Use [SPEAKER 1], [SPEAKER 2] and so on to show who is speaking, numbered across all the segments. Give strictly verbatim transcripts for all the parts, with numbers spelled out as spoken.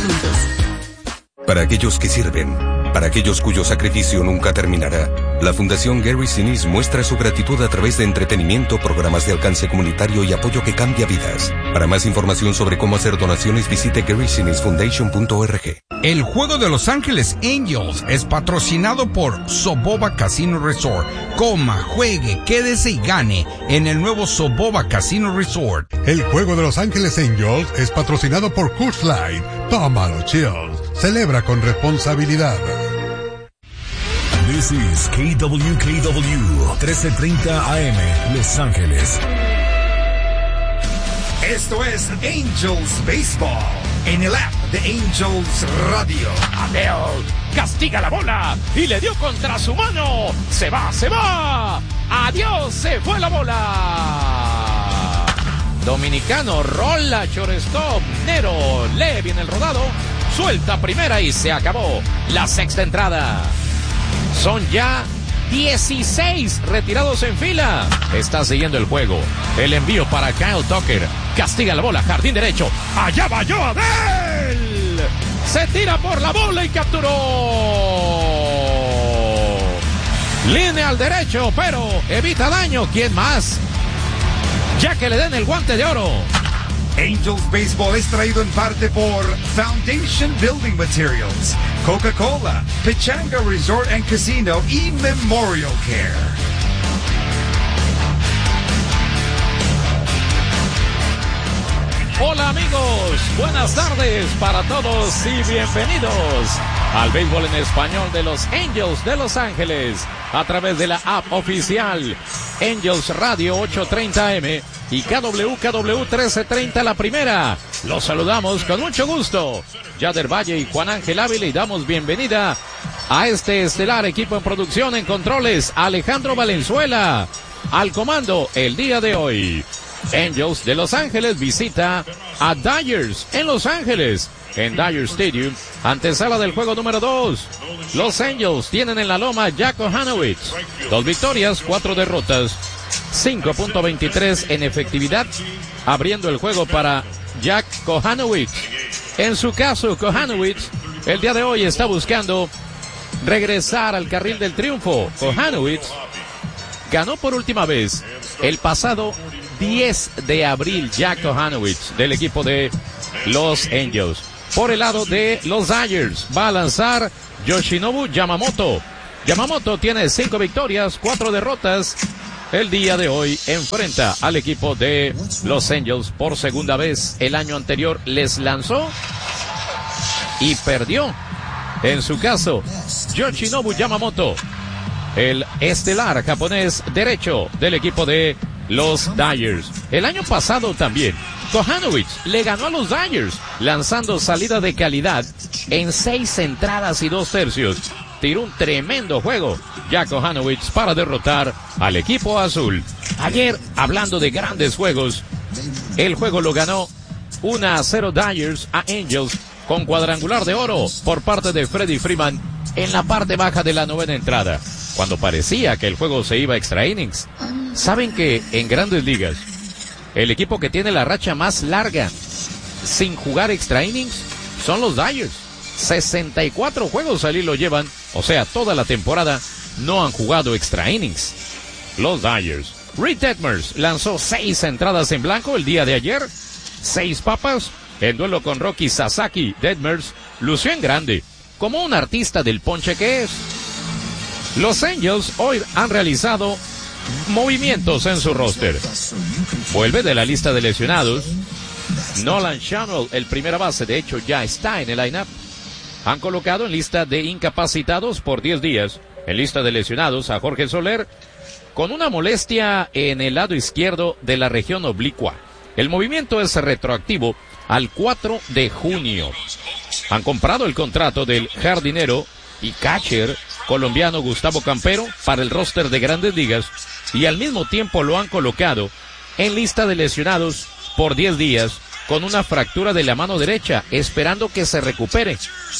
[SPEAKER 1] juntos.
[SPEAKER 2] Para aquellos que sirven, para aquellos cuyo sacrificio nunca terminará, la Fundación Gary Sinise muestra su gratitud a través de entretenimiento, programas de alcance comunitario y apoyo que cambia vidas. Para más información sobre cómo hacer donaciones, visite gary sinise foundation punto org.
[SPEAKER 3] El juego de Los Ángeles Angels es patrocinado por Soboba Casino Resort. Coma, juegue, quédese y gane en el nuevo Soboba Casino Resort.
[SPEAKER 4] El juego de Los Ángeles Angels es patrocinado por Coors Light. Tómalo, chills. Celebra con responsabilidad.
[SPEAKER 5] This is K W K W trece treinta A M, Los Ángeles.
[SPEAKER 6] Esto es Angels Baseball en el app de Angels Radio.
[SPEAKER 7] Adele castiga la bola y le dio contra su mano. Se va, se va. Adiós, se fue la bola. Dominicano rola shortstop. Nero lee bien el rodado. Suelta primera y se acabó la sexta entrada. Son ya dieciséis retirados en fila. Está siguiendo el juego. El envío para Kyle Tucker. Castiga la bola, jardín derecho. Allá va yo, Adel. Se tira por la bola y capturó. Línea al derecho, pero evita daño. ¿Quién más? Ya que le den el guante de oro.
[SPEAKER 6] Angels Baseball es traído en parte por Foundation Building Materials, Coca-Cola, Pechanga Resort and Casino y Memorial Care.
[SPEAKER 7] Hola amigos, buenas tardes para todos y bienvenidos al béisbol en español de los Angels de Los Ángeles a través de la app oficial Angels Radio ochocientos treinta A M y K W K W trece treinta La Primera. Los saludamos con mucho gusto, Yader Valle y Juan Ángel Ávila, y damos bienvenida a este estelar equipo en producción. En controles, Alejandro Valenzuela. Al comando el día de hoy, Angels de Los Ángeles visita a Dodgers en Los Ángeles, en Dodger Stadium, antesala del juego número dos. Los Angels tienen en la loma Jack Ohanowitz. Dos victorias, cuatro derrotas, cinco punto veintitrés en efectividad, abriendo el juego para Jack Ohanowitz. En su caso, Ohanowitz el día de hoy está buscando regresar al carril del triunfo. Ohanowitz ganó por última vez el pasado diez de abril, Jack Ohanowitz, del equipo de los Angels. Por el lado de los Dodgers, va a lanzar Yoshinobu Yamamoto. Yamamoto tiene cinco victorias, cuatro derrotas. El día de hoy enfrenta al equipo de los Angels por segunda vez. El año anterior les lanzó y perdió. En su caso, Yoshinobu Yamamoto, el estelar japonés derecho del equipo de los Dodgers. El año pasado también, Ohanowitz le ganó a los Dodgers, lanzando salida de calidad en seis entradas y dos tercios. Tiró un tremendo juego Jack Ohanowitz para derrotar al equipo azul. Ayer, hablando de grandes juegos, el juego lo ganó uno a cero Dodgers a Angels con cuadrangular de oro por parte de Freddie Freeman en la parte baja de la novena entrada, cuando parecía que el juego se iba a extra innings. Saben que en Grandes Ligas, el equipo que tiene la racha más larga sin jugar extra innings son los Dodgers. sesenta y cuatro juegos al hilo llevan, o sea, toda la temporada no han jugado extra innings. Los Dodgers. Reed Detmers lanzó seis entradas en blanco el día de ayer, seis papas, en duelo con Rocky Sasaki. Detmers lució en grande, como un artista del ponche que es. Los Angels hoy han realizado movimientos en su roster. Vuelve de la lista de lesionados Nolan Schanuel, el primera base, de hecho ya está en el line-up. Han colocado en lista de incapacitados por diez días, en lista de lesionados a Jorge Soler, con una molestia en el lado izquierdo de la región oblicua. El movimiento es retroactivo al cuatro de junio. Han comprado el contrato del jardinero y catcher colombiano Gustavo Campero para el roster de Grandes Ligas, y al mismo tiempo lo han colocado en lista de lesionados por diez días con una fractura de la mano derecha, esperando que se recupere.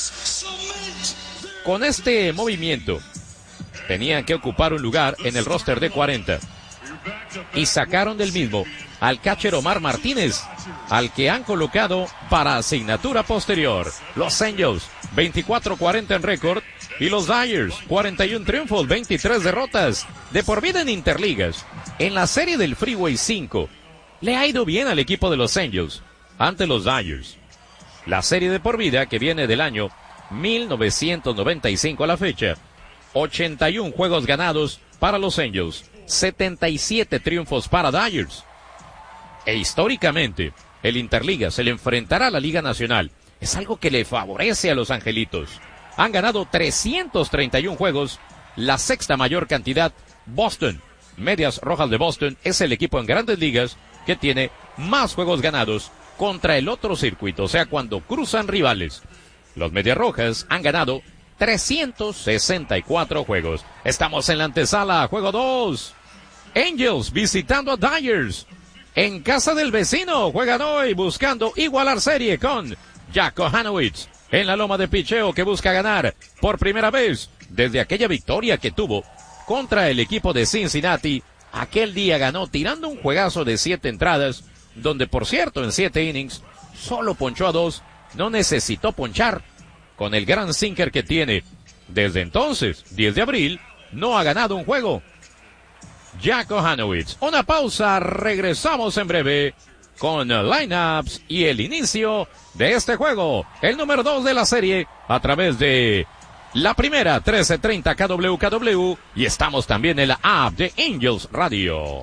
[SPEAKER 7] Con este movimiento tenían que ocupar un lugar en el roster de cuarenta y sacaron del mismo al catcher Omar Martínez, al que han colocado para asignatura posterior. Los Angels, veinticuatro cuarenta en récord, y los Dyers, cuarenta y un triunfos, veintitrés derrotas. De por vida en Interligas, en la serie del Freeway cinco, le ha ido bien al equipo de los Angels ante los Dyers. La serie de por vida, que viene del año mil novecientos noventa y cinco a la fecha, ochenta y un juegos ganados para los Angels, setenta y siete triunfos para Dyers. E históricamente, el Interliga se le enfrentará a la Liga Nacional. Es algo que le favorece a los Angelitos. Han ganado trescientos treinta y un juegos, la sexta mayor cantidad. Boston, Medias Rojas de Boston, es el equipo en Grandes Ligas que tiene más juegos ganados contra el otro circuito, o sea, cuando cruzan rivales. Los Medias Rojas han ganado trescientos sesenta y cuatro juegos. Estamos en la antesala, juego dos. Angels visitando a Dyers. En casa del vecino, juegan hoy buscando igualar serie con Jack Kohanowitz en la loma de picheo, que busca ganar por primera vez desde aquella victoria que tuvo contra el equipo de Cincinnati. Aquel día ganó tirando un juegazo de siete entradas, donde por cierto en siete innings solo ponchó a dos, no necesitó ponchar con el gran sinker que tiene. Desde entonces, diez de abril, no ha ganado un juego. Jack Kohanowitz. Una pausa, regresamos en breve con lineups y el inicio de este juego, el número dos de la serie, a través de la primera trece treinta K W K W, y estamos también en la app de Angels Radio.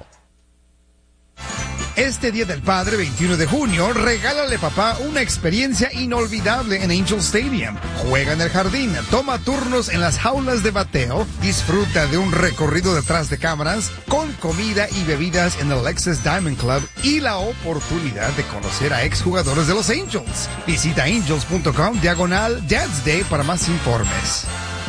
[SPEAKER 6] Este Día del Padre, veintiuno de junio, regálale papá una experiencia inolvidable en Angel Stadium. Juega en el jardín, toma turnos en las jaulas de bateo, disfruta de un recorrido detrás de cámaras, con comida y bebidas en el Lexus Diamond Club y la oportunidad de conocer a exjugadores de los Angels. Visita angels punto com diagonal Dad's Day para más informes.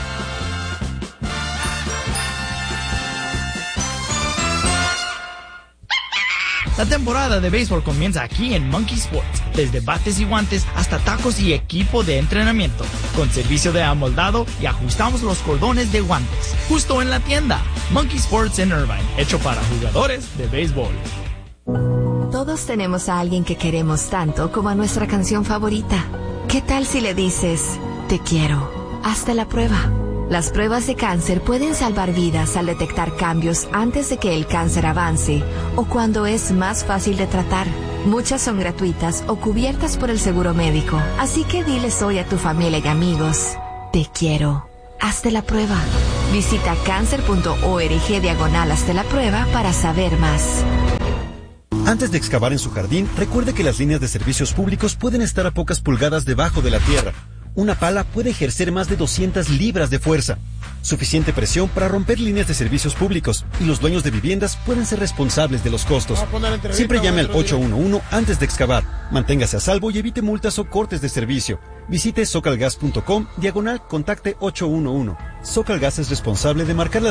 [SPEAKER 1] La temporada de béisbol comienza aquí en Monkey Sports, desde bates y guantes hasta tacos y equipo de entrenamiento, con servicio de amoldado y ajustamos los cordones de guantes, justo en la tienda. Monkey Sports en Irvine, hecho para jugadores de béisbol.
[SPEAKER 8] Todos tenemos a alguien que queremos tanto como a nuestra canción favorita. ¿Qué tal si le dices, te quiero? Hazte la prueba. Las pruebas de cáncer pueden salvar vidas al detectar cambios antes de que el cáncer avance o cuando es más fácil de tratar. Muchas son gratuitas o cubiertas por el seguro médico. Así que diles hoy a tu familia y amigos, te quiero. Hazte la prueba. Visita cáncer punto org diagonal hazte la prueba para saber más.
[SPEAKER 9] Antes de excavar en su jardín, recuerde que las líneas de servicios públicos pueden estar a pocas pulgadas debajo de la tierra. Una pala puede ejercer más de doscientas libras de fuerza, suficiente presión para romper líneas de servicios públicos, y los dueños de viviendas pueden ser responsables de los costos. Siempre llame al ocho uno uno antes de excavar. Manténgase a salvo y evite multas o cortes de servicio. Visite socalgas punto com diagonal contacte ocho uno uno. Socalgas es responsable de marcar las